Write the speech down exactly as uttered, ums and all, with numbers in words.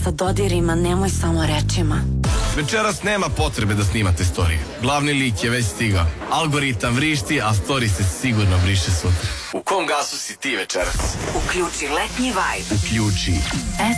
sa dodirima, nemoj samo rečima. Večeras nema potrebe da snimate storiju. Glavni lik je već stigao. Algoritam vrišti, a story se sigurno vriše sutra. U kom gasu si ti večeras? Uključi letnji vibe. Uključi